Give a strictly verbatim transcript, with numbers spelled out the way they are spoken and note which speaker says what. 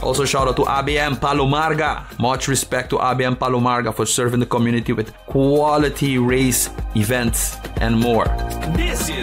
Speaker 1: Also, shout out to A B M Palomarga. Much respect to A B M Palomarga for serving the community with quality race events and more. This is